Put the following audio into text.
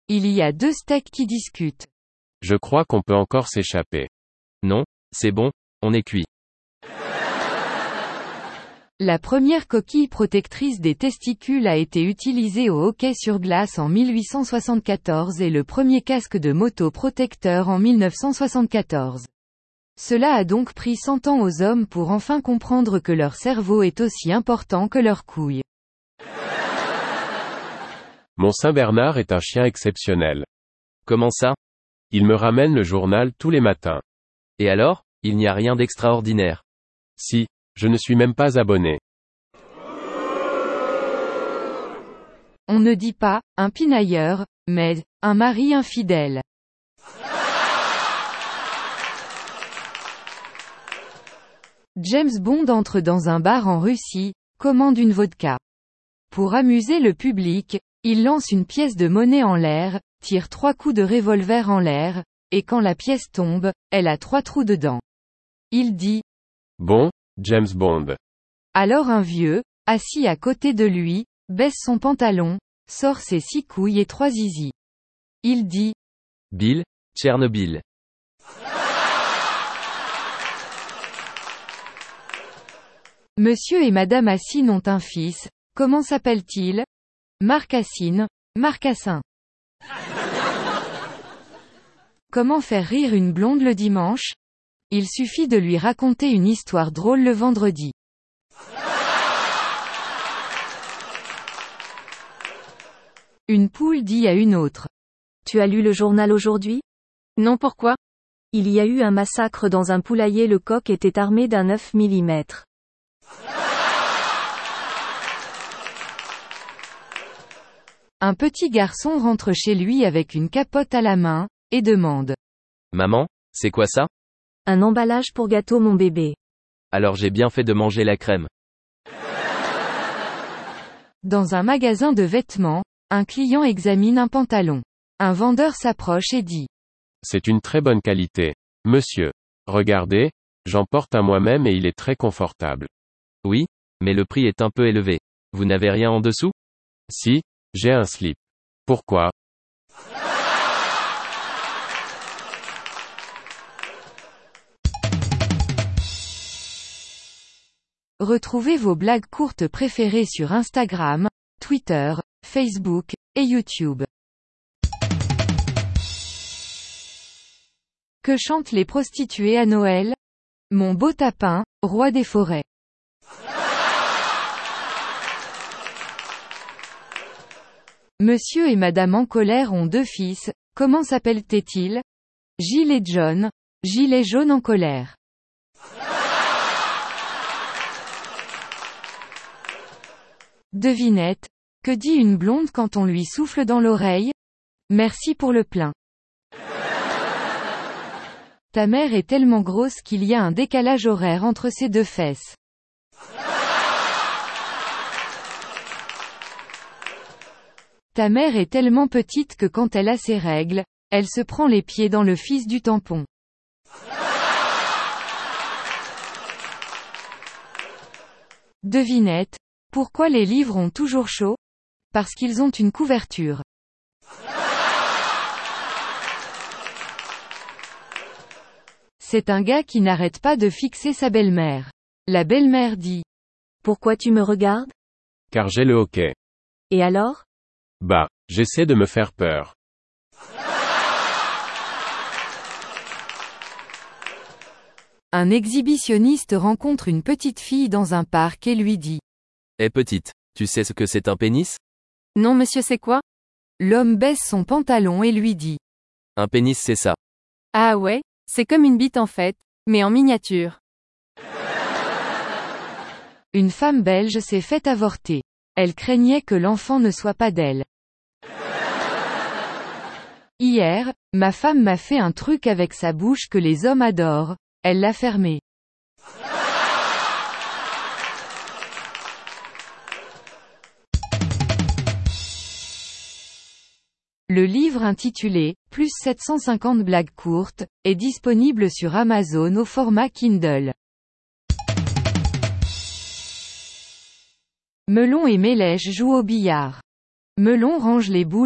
Il y a deux steaks qui discutent. Je crois qu'on peut encore s'échapper. Non, c'est bon, on est cuit. La première coquille protectrice des testicules a été utilisée au hockey sur glace en 1874 et le premier casque de moto protecteur en 1974. Cela a donc pris 100 ans aux hommes pour enfin comprendre que leur cerveau est aussi important que leurs couilles. Mon Saint-Bernard est un chien exceptionnel. Comment ça? Il me ramène le journal tous les matins. Et alors, il n'y a rien d'extraordinaire. Si, je ne suis même pas abonné. On ne dit pas « un pinailleur », mais « un mari infidèle ». James Bond entre dans un bar en Russie, commande une vodka. Pour amuser le public, il lance une pièce de monnaie en l'air, tire 3 coups de revolver en l'air, et quand la pièce tombe, elle a 3 trous dedans. Il dit « Bon, James Bond. » Alors un vieux, assis à côté de lui, baisse son pantalon, sort ses 6 couilles et 3 zizi. Il dit « Bill, Tchernobyl. » Monsieur et Madame Assine ont un fils, comment s'appelle-t-il? Marc Assine, Marcassin. Comment faire rire une blonde le dimanche? Il suffit de lui raconter une histoire drôle le vendredi. Une poule dit à une autre. Tu as lu le journal aujourd'hui? Non, pourquoi? Il y a eu un massacre dans un poulailler, le coq était armé d'un 9 mm. Un petit garçon rentre chez lui avec une capote à la main, et demande. Maman, c'est quoi ça? Un emballage pour gâteau mon bébé. Alors j'ai bien fait de manger la crème. Dans un magasin de vêtements, un client examine un pantalon. Un vendeur s'approche et dit. C'est une très bonne qualité. Monsieur. Regardez, j'en porte un moi-même et il est très confortable. Oui, mais le prix est un peu élevé. Vous n'avez rien en dessous? Si, j'ai un slip. Pourquoi? Retrouvez vos blagues courtes préférées sur Instagram, Twitter, Facebook, et YouTube. Que chantent les prostituées à Noël? Mon beau tapin, roi des forêts. Monsieur et Madame en colère ont 2 fils, comment s'appellent-ils? Gilles et John, gilet jaune en colère. Devinette, que dit une blonde quand on lui souffle dans l'oreille? Merci pour le plein. Ta mère est tellement grosse qu'il y a un décalage horaire entre ses 2 fesses. Ta mère est tellement petite que quand elle a ses règles, elle se prend les pieds dans le fils du tampon. Devinette, pourquoi les livres ont toujours chaud? Parce qu'ils ont une couverture. C'est un gars qui n'arrête pas de fixer sa belle-mère. La belle-mère dit. Pourquoi tu me regardes? Car j'ai le hockey. Et alors? Bah, j'essaie de me faire peur. Un exhibitionniste rencontre une petite fille dans un parc et lui dit. Eh petite, tu sais ce que c'est un pénis? Non monsieur, c'est quoi? L'homme baisse son pantalon et lui dit. Un pénis c'est ça. Ah ouais, c'est comme une bite en fait, mais en miniature. Une femme belge s'est fait avorter. Elle craignait que l'enfant ne soit pas d'elle. Hier, ma femme m'a fait un truc avec sa bouche que les hommes adorent, elle l'a fermé. Le livre intitulé « Plus 750 blagues courtes » est disponible sur Amazon au format Kindle. Melon et Mélèche jouent au billard. Melon range les boules